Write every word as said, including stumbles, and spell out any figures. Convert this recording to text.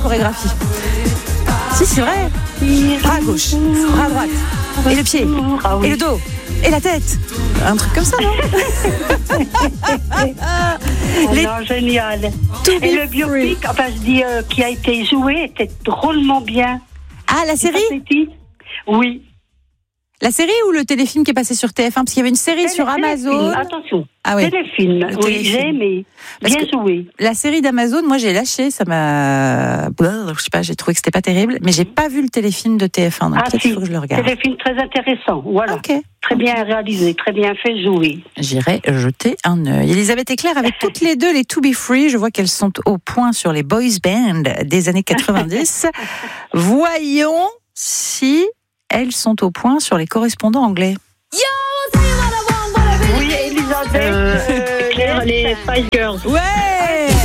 chorégraphie. Si, c'est vrai. Bras à gauche, bras à droite, et le pied, Ah oui. et le dos, et la tête. Un truc comme ça, non? Les... Non, génial. To Et be le biopic, enfin je dis, euh, qui a été joué, était drôlement bien. Ah, la série? Oui. La série ou le téléfilm qui est passé sur T F un? Parce qu'il y avait une série sur Amazon. Attention. Ah oui. Téléfilm. Le Oui, téléfilm. j'ai aimé. Parce Bien que- joué. La série d'Amazon, moi j'ai lâché, ça m'a, je sais pas, j'ai trouvé que c'était pas terrible, mais j'ai pas vu le téléfilm de T F un, donc Ah peut-être si, il faut que je le regarde. téléfilm très intéressant. Voilà. Ok. Très bien réalisé, très bien fait, joué. J'irai jeter un œil. Elisabeth et Claire, avec toutes les deux les To Be Free, je vois qu'elles sont au point sur les boys band des années quatre-vingt-dix. Voyons si elles sont au point sur les correspondants anglais. Oui, Elisabeth. Euh, euh, Claire, les Spice Girls. Ouais.